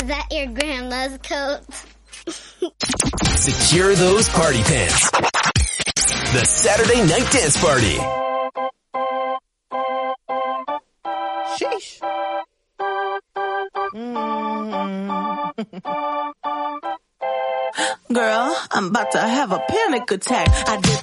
Is that your grandma's coat? Secure those party pants. The Saturday Night Dance Party. Sheesh. Girl, I'm about to have a panic attack. I did